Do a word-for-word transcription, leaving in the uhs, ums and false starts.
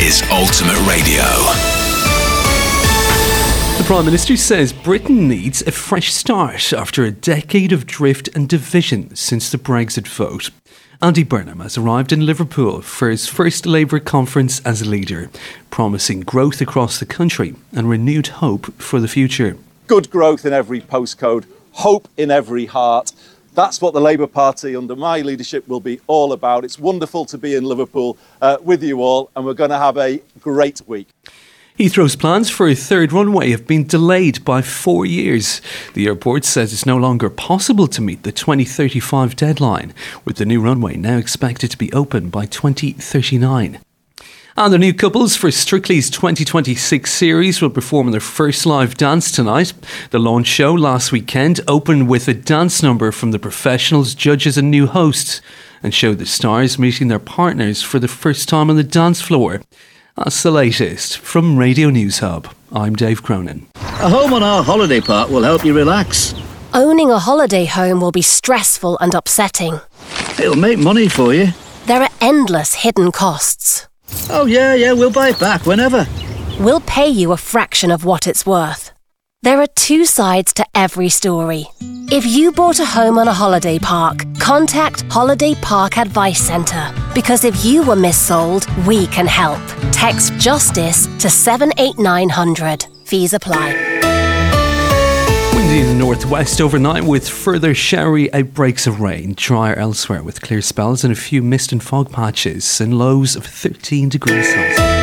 is Ultimate Radio. The Prime Minister says Britain needs a fresh start after a decade of drift and division since the Brexit vote. Andy Burnham has arrived in Liverpool for his first Labour conference as a leader, promising growth across the country and renewed hope for the future. Good growth in every postcode, hope in every heart. That's what the Labour Party under my leadership will be all about. It's wonderful to be in Liverpool uh, with you all, and we're going to have a great week. Heathrow's plans for a third runway have been delayed by four years. The airport says it's no longer possible to meet the twenty thirty-five deadline, with the new runway now expected to be open by twenty thirty-nine. And the new couples for Strictly's twenty twenty-six series will perform their first live dance tonight. The launch show last weekend opened with a dance number from the professionals, judges and new hosts, and showed the stars meeting their partners for the first time on the dance floor. That's the latest from Radio News Hub. I'm Dave Cronin. A home on our holiday park will help you relax. Owning a holiday home will be stressful and upsetting. It'll make money for you. There are endless hidden costs. Oh yeah, yeah, we'll buy it back whenever. We'll pay you a fraction of what it's worth. There are two sides to every story. If you bought a home on a holiday park, contact Holiday Park Advice Centre. Because if you were missold, we can help. Text JUSTICE to seven eight nine hundred. Fees apply. Windy in the northwest overnight with further showery outbreaks of rain. Drier elsewhere with clear spells and a few mist and fog patches and lows of thirteen degrees Celsius.